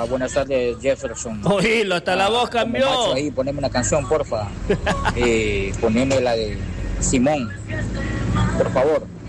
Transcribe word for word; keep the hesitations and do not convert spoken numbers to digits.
Hola, buenas tardes, Jefferson. Oílo, hasta la voz Como cambió. macho ahí, poneme una canción, porfa. eh, poneme la de Simón, por favor.